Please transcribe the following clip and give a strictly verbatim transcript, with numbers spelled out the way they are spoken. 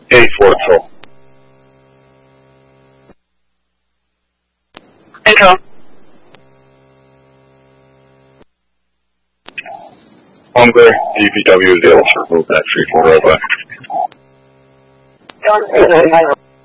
Hey, four Control. Control. Hunger, D P W is able to remove that three four roadway. Don't